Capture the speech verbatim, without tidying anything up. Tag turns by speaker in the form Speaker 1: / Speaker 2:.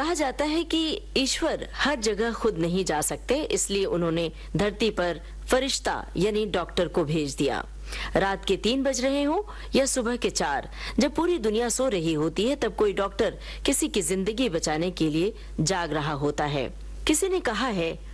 Speaker 1: कहा जाता है कि ईश्वर हर जगह खुद नहीं जा सकते, इसलिए उन्होंने धरती पर फरिश्ता यानी डॉक्टर को भेज दिया। रात के तीन बज रहे हो या सुबह के चार, जब पूरी दुनिया सो रही होती है, तब कोई डॉक्टर किसी की जिंदगी बचाने के लिए जाग रहा होता है। किसी ने कहा है